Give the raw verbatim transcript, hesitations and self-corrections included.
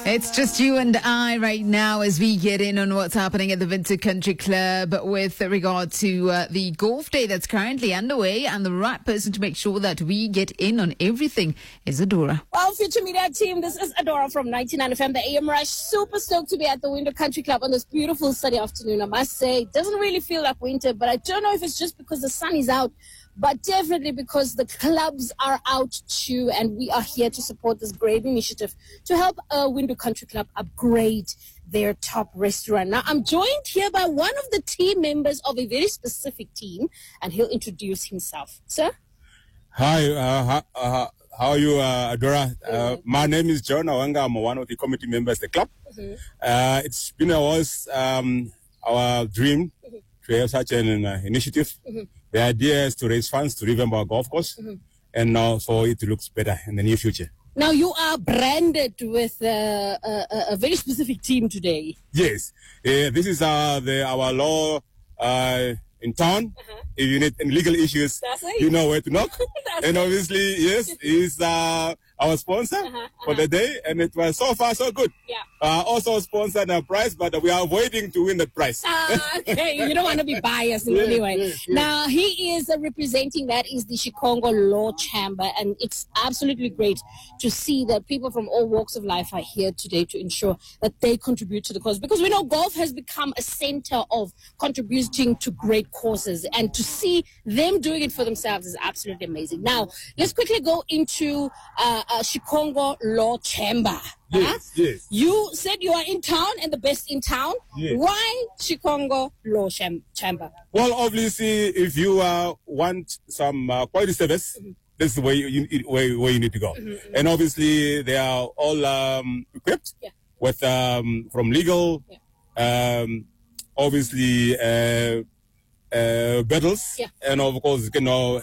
It's just you and I right now as we get in on what's happening at the Winter Country Club with regard to uh, the golf day that's currently underway, and the right person to make sure that we get in on everything is Adora. Well, Future Media team, this is Adora from ninety-nine F M, the A M Rush. Super stoked to be at the Winter Country Club on this beautiful sunny afternoon. I must say, it doesn't really feel like winter, but I don't know if it's just because the sun is out, but definitely because the clubs are out too, and we are here to support this great initiative to help uh, Winter Country Club upgrade their top restaurant. Now, I'm joined here by one of the team members of a very specific team, and he'll introduce himself. Sir? Hi, uh, how, uh, how are you, uh, Adora? Uh, my name is John Awanga. I'm one of the committee members of the club. Mm-hmm. Uh, it's been a was um, our dream mm-hmm. to have such an uh, initiative. Mm-hmm. The idea is to raise funds to revamp our golf course, mm-hmm. and now so it looks better in the near future. Now, you are branded with uh, a, a very specific team today. Yes. Uh, this is uh, the, our law uh, in town. Uh-huh. If you need any legal issues, right. You know where to knock. And obviously, yes, he's uh, our sponsor uh-huh, uh-huh. for the day. And it was so far so good. Yeah. Uh, also sponsored a prize, but we are avoiding to win that prize. Uh, okay, you don't want to be biased in yes, any way. Yes, yes. Now, he is uh, representing, that is the Chikongo Law Chamber, and it's absolutely great to see that people from all walks of life are here today to ensure that they contribute to the cause, because we know golf has become a center of contributing to great causes, and to see them doing it for themselves is absolutely amazing. Now, let's quickly go into uh, uh, Chikongo Law Chamber. Yes, huh? yes. You said you are in town and the best in town. Yes. Why Chikongo Law Chamber? Well, obviously, if you uh, want some uh, quality service, mm-hmm. this is where you, you, where, where you need to go. Mm-hmm. And obviously, they are all um, equipped yeah. with um, from legal, yeah. um, obviously, uh, uh, battles, yeah. and of course, you know.